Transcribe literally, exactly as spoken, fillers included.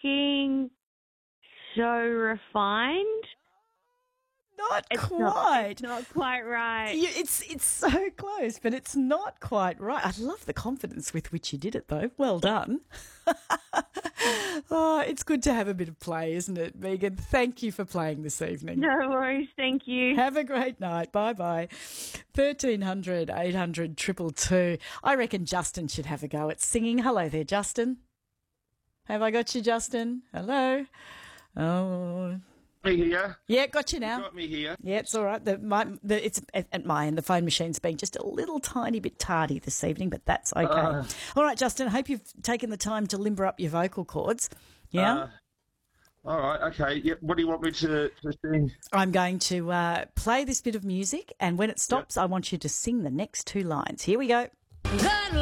thinking so refined. Not It's quite. Not, it's not quite right. You, it's it's so close, but it's not quite right. I love the confidence with which you did it, though. Well done. Oh, it's good to have a bit of play, isn't it, Megan? Thank you for playing this evening. No worries. Thank you. Have a great night. Bye-bye. thirteen hundred, eight hundred, two two two. I reckon Justin should have a go at singing. Hello there, Justin. Have I got you, Justin? Hello? Oh... Me here. Yeah, got you now. You got me here. Yeah, it's all right. The, my, the, it's at, at my end. The phone machine's been just a little tiny bit tardy this evening, but that's okay. Uh, all right, Justin, I hope you've taken the time to limber up your vocal cords. Yeah? Uh, all right, okay. Yep. What do you want me to, to sing? I'm going to uh, play this bit of music, and when it stops, yep. I want you to sing the next two lines. Here we go. Good